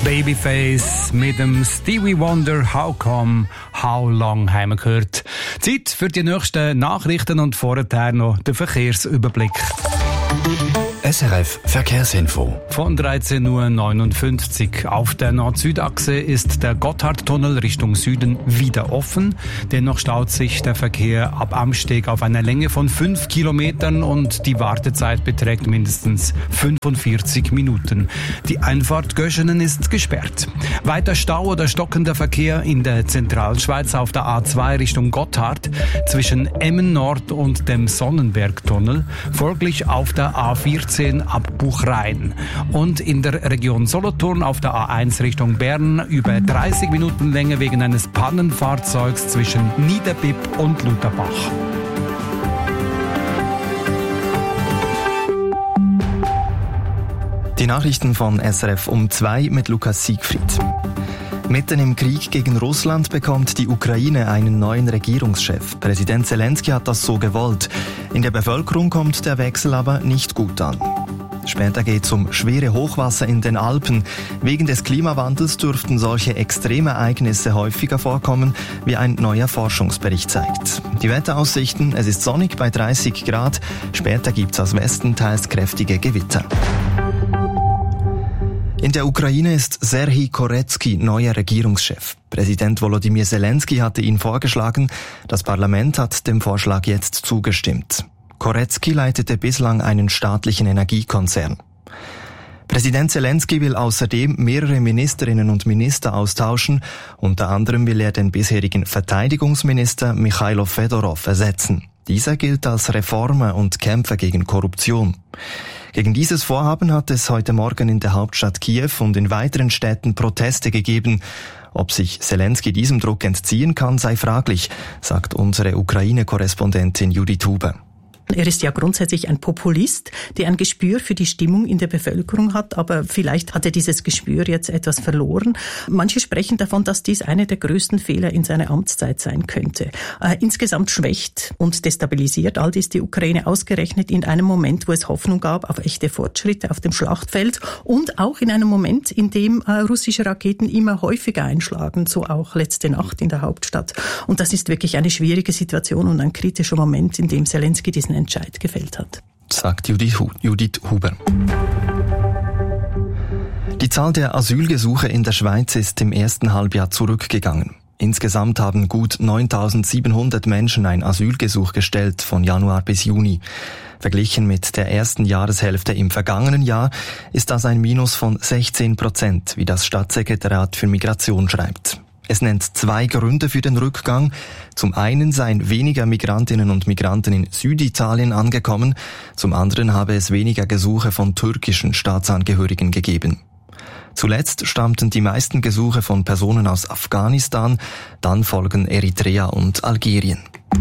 Babyface mit dem Stevie Wonder How Come, How Long haben wir gehört. Zeit für die nächsten Nachrichten und vorher noch der Verkehrsüberblick. SRF Verkehrsinfo. Von 13.59 Uhr. Auf der Nord-Süd-Achse ist der Gotthardtunnel Richtung Süden wieder offen. Dennoch staut sich der Verkehr ab Amsteg auf einer Länge von 5 Kilometern und die Wartezeit beträgt mindestens 45 Minuten. Die Einfahrt Göschenen ist gesperrt. Weiter Stau oder stockender Verkehr in der Zentralschweiz auf der A2 Richtung Gotthard zwischen Emmen Nord und dem Sonnenbergtunnel. Folglich auf der A14 ab Buchrain. Und in der Region Solothurn auf der A1 Richtung Bern über 30 Minuten Länge wegen eines Pannenfahrzeugs zwischen Niederbipp und Lutherbach. Die Nachrichten von SRF um 2 mit Lukas Siegfried. Mitten im Krieg gegen Russland bekommt die Ukraine einen neuen Regierungschef. Präsident Zelensky hat das so gewollt. In der Bevölkerung kommt der Wechsel aber nicht gut an. Später geht es um schwere Hochwasser in den Alpen. Wegen des Klimawandels dürften solche Extremereignisse häufiger vorkommen, wie ein neuer Forschungsbericht zeigt. Die Wetteraussichten: Es ist sonnig bei 30 Grad. Später gibt es aus Westen teils kräftige Gewitter. In der Ukraine ist Serhij Koretskij neuer Regierungschef. Präsident Volodymyr Zelensky hatte ihn vorgeschlagen. Das Parlament hat dem Vorschlag jetzt zugestimmt. Koretskij leitete bislang einen staatlichen Energiekonzern. Präsident Zelensky will außerdem mehrere Ministerinnen und Minister austauschen. Unter anderem will er den bisherigen Verteidigungsminister Michailo Fedorov ersetzen. Dieser gilt als Reformer und Kämpfer gegen Korruption. Gegen dieses Vorhaben hat es heute Morgen in der Hauptstadt Kiew und in weiteren Städten Proteste gegeben. Ob sich Zelensky diesem Druck entziehen kann, sei fraglich, sagt unsere Ukraine-Korrespondentin Judith Huber. Er ist ja grundsätzlich ein Populist, der ein Gespür für die Stimmung in der Bevölkerung hat, aber vielleicht hat er dieses Gespür jetzt etwas verloren. Manche sprechen davon, dass dies einer der größten Fehler in seiner Amtszeit sein könnte. Insgesamt schwächt und destabilisiert all dies die Ukraine ausgerechnet in einem Moment, wo es Hoffnung gab auf echte Fortschritte auf dem Schlachtfeld und auch in einem Moment, in dem russische Raketen immer häufiger einschlagen, so auch letzte Nacht in der Hauptstadt. Und das ist wirklich eine schwierige Situation und ein kritischer Moment, in dem Zelensky diesen Entscheid gefällt hat. Sagt Judith Huber. Die Zahl der Asylgesuche in der Schweiz ist im ersten Halbjahr zurückgegangen. Insgesamt haben gut 9.700 Menschen ein Asylgesuch gestellt von Januar bis Juni. Verglichen mit der ersten Jahreshälfte im vergangenen Jahr ist das ein Minus von 16%, wie das Staatssekretariat für Migration schreibt. Es nennt 2 Gründe für den Rückgang. Zum einen seien weniger Migrantinnen und Migranten in Süditalien angekommen, zum anderen habe es weniger Gesuche von türkischen Staatsangehörigen gegeben. Zuletzt stammten die meisten Gesuche von Personen aus Afghanistan, dann folgen Eritrea und Algerien.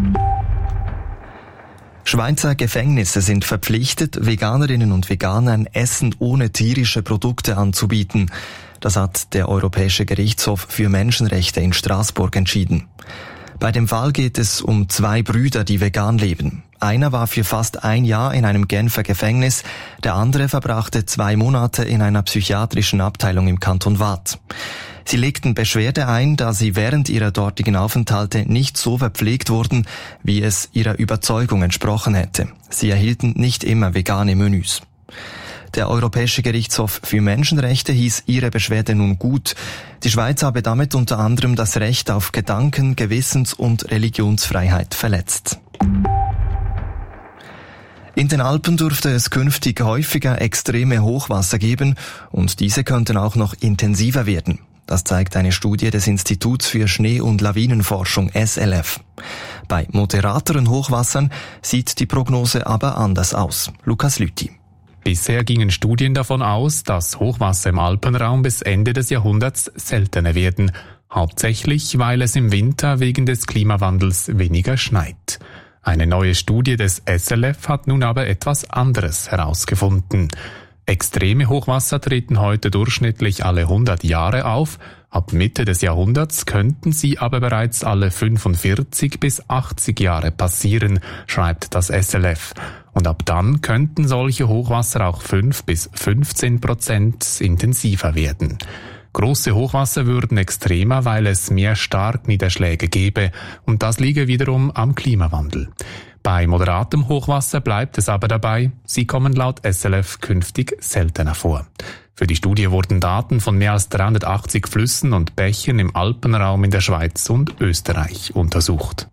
Schweizer Gefängnisse sind verpflichtet, Veganerinnen und Veganern Essen ohne tierische Produkte anzubieten. Das hat der Europäische Gerichtshof für Menschenrechte in Straßburg entschieden. Bei dem Fall geht es um 2 Brüder, die vegan leben. Einer war für fast ein Jahr in einem Genfer Gefängnis, der andere verbrachte 2 Monate in einer psychiatrischen Abteilung im Kanton Waadt. Sie legten Beschwerde ein, da sie während ihrer dortigen Aufenthalte nicht so verpflegt wurden, wie es ihrer Überzeugung entsprochen hätte. Sie erhielten nicht immer vegane Menüs. Der Europäische Gerichtshof für Menschenrechte hieß ihre Beschwerde nun gut. Die Schweiz habe damit unter anderem das Recht auf Gedanken-, Gewissens- und Religionsfreiheit verletzt. In den Alpen dürfte es künftig häufiger extreme Hochwasser geben und diese könnten auch noch intensiver werden. Das zeigt eine Studie des Instituts für Schnee- und Lawinenforschung SLF. Bei moderateren Hochwassern sieht die Prognose aber anders aus. Lukas Lüthi. Bisher gingen Studien davon aus, dass Hochwasser im Alpenraum bis Ende des Jahrhunderts seltener werden. Hauptsächlich, weil es im Winter wegen des Klimawandels weniger schneit. Eine neue Studie des SLF hat nun aber etwas anderes herausgefunden. Extreme Hochwasser treten heute durchschnittlich alle 100 Jahre auf. Ab Mitte des Jahrhunderts könnten sie aber bereits alle 45 bis 80 Jahre passieren, schreibt das SLF. Und ab dann könnten solche Hochwasser auch 5 bis 15% intensiver werden. Grosse Hochwasser würden extremer, weil es mehr Starkniederschläge gäbe, und das liege wiederum am Klimawandel. Bei moderatem Hochwasser bleibt es aber dabei, sie kommen laut SLF künftig seltener vor. Für die Studie wurden Daten von mehr als 380 Flüssen und Bächen im Alpenraum in der Schweiz und Österreich untersucht.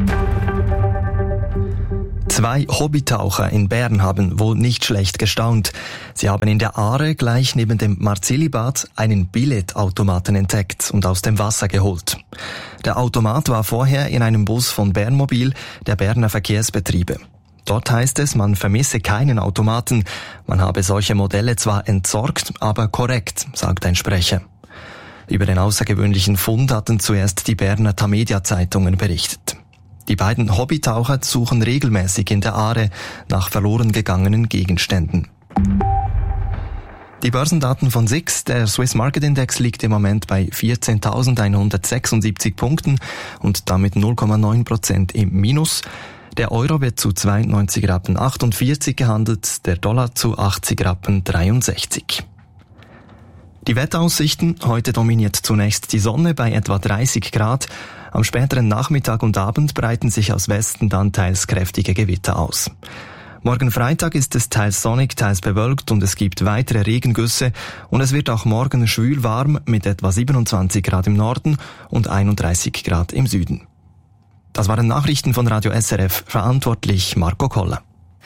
2 Hobbytaucher in Bern haben wohl nicht schlecht gestaunt. Sie haben in der Aare gleich neben dem Marzilli-Bad einen Billetautomaten entdeckt und aus dem Wasser geholt. Der Automat war vorher in einem Bus von Bernmobil, der Berner Verkehrsbetriebe. Dort heißt es, man vermisse keinen Automaten. Man habe solche Modelle zwar entsorgt, aber korrekt, sagt ein Sprecher. Über den außergewöhnlichen Fund hatten zuerst die Berner Tamedia-Zeitungen berichtet. Die beiden Hobbytaucher suchen regelmäßig in der Aare nach verloren gegangenen Gegenständen. Die Börsendaten von SIX, der Swiss Market Index, liegt im Moment bei 14.176 Punkten und damit 0,9% im Minus. Der Euro wird zu 92,48 Rappen gehandelt, der Dollar zu 80,63 Rappen. Die Wetteraussichten: Heute dominiert zunächst die Sonne bei etwa 30 Grad. Am späteren Nachmittag und Abend breiten sich aus Westen dann teils kräftige Gewitter aus. Morgen Freitag ist es teils sonnig, teils bewölkt und es gibt weitere Regengüsse und es wird auch morgen schwül warm mit etwa 27 Grad im Norden und 31 Grad im Süden. Das waren Nachrichten von Radio SRF, verantwortlich Marco Koller.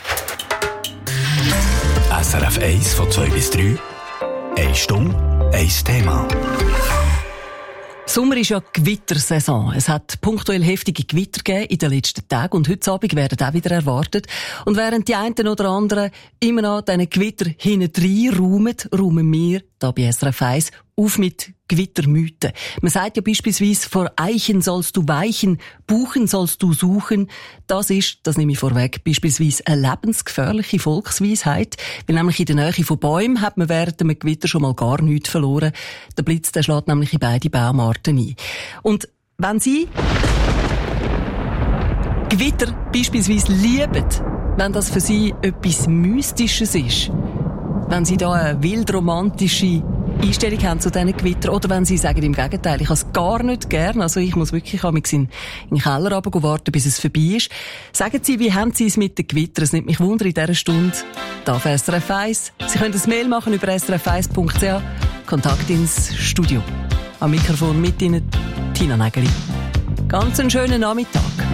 SRF 1 von 2 bis 3. 1 Stunde, 1 Thema. Sommer ist ja Gewittersaison. Es hat punktuell heftige Gewitter gegeben in den letzten Tagen und heute Abend werden auch wieder erwartet. Und während die einen oder anderen immer noch diesen Gewitter hinten räumen wir da bei SRF 1 auf mit Gewittermythen. Man sagt ja beispielsweise, vor Eichen sollst du weichen, Buchen sollst du suchen. Das nehme ich vorweg, beispielsweise eine lebensgefährliche Volksweisheit. Weil nämlich in der Nähe von Bäumen hat man während einem Gewitter schon mal gar nichts verloren. Der Blitz, der schlägt nämlich in beide Baumarten ein. Und wenn Sie Gewitter beispielsweise lieben, wenn das für Sie etwas Mystisches ist, wenn Sie da eine wildromantische Einstellung haben zu diesen Gewittern, oder wenn Sie sagen, im Gegenteil, ich habe es gar nicht gern, also ich muss wirklich in den Keller runter warten, bis es vorbei ist. Sagen Sie, wie haben Sie es mit den Gewittern? Es nimmt mich Wunder in dieser Stunde. Da auf SRF 1. Sie können ein Mail machen über srf1.ch. Kontakt ins Studio. Am Mikrofon mit Ihnen Tina Nägeli. Ganz einen schönen Nachmittag.